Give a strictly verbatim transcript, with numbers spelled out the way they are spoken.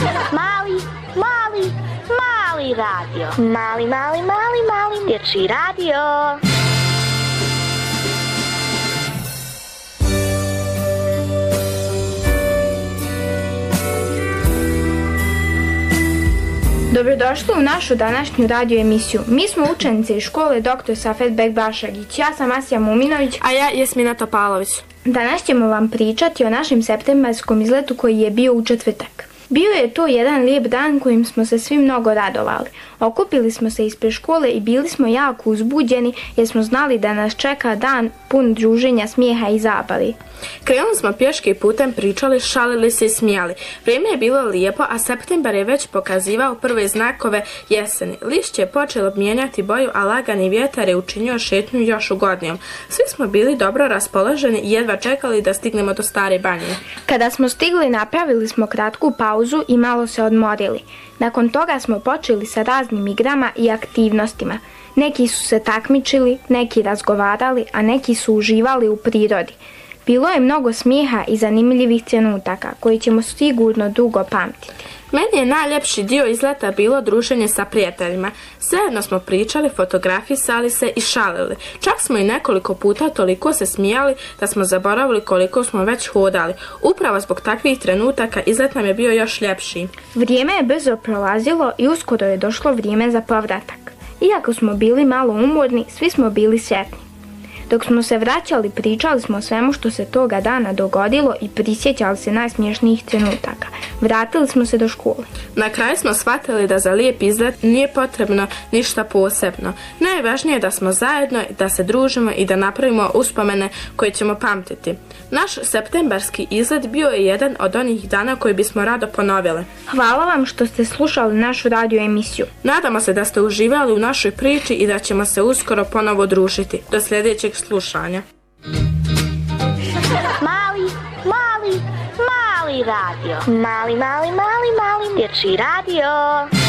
Mali, mali, mali radio. Mali, mali, mali, mali dječji radio. Dobrodošli u našu današnju radio emisiju. Mi smo učenice iz škole doktor Safet Bekbašagić. Ja sam Asija Muminović. A ja Jasmina Topalović. Danas ćemo vam pričati o našem septembarskom izletu koji je bio u četvrtak. Bio je to jedan lijep dan kojim smo se svi mnogo radovali. Okupili smo se ispred škole i bili smo jako uzbuđeni jer smo znali da nas čeka dan pun druženja, smijeha i zabavi. Krenuli smo pješke putem, pričali, šalili se i smijali. Vrijeme je bilo lijepo, a septembar je već pokazivao prve znakove jeseni. Lišće je počelo mijenjati boju, a lagani vjetar je učinio šetnju još ugodnijom. Svi smo bili dobro raspoloženi i jedva čekali da stignemo do Stare Banije. Kada smo stigli, napravili smo kratku pauzu i malo se odmorili. Nakon toga smo počeli sa raznim igrama i aktivnostima. Neki su se takmičili, neki razgovarali, a neki su uživali u prirodi. Bilo je mnogo smijeha i zanimljivih trenutaka koji ćemo sigurno dugo pamtiti. Meni je najljepši dio izleta bilo druženje sa prijateljima. Zajedno smo pričali, fotografisali se i šalili. Čak smo i nekoliko puta toliko se smijali da smo zaboravili koliko smo već hodali. Upravo zbog takvih trenutaka izlet nam je bio još ljepši. Vrijeme je brzo prolazilo i uskoro je došlo vrijeme za povratak. Iako smo bili malo umorni, svi smo bili sretni. Dok smo se vraćali, pričali smo o svemu što se toga dana dogodilo i prisjećali se najsmiješnijih trenutaka. Vratili smo se do škole. Na kraju smo shvatili da za lijep izlet nije potrebno ništa posebno. Najvažnije je da smo zajedno, da se družimo i da napravimo uspomene koje ćemo pamtiti. Naš septembarski izlet bio je jedan od onih dana koji bismo rado ponovili. Hvala vam što ste slušali našu radio emisiju. Nadamo se da ste uživali u našoj priči i da ćemo se uskoro ponovo družiti. Do sljedećeg slušanja. Mali, mali, mali radio. Mali, mali, mali, mali dječji radio.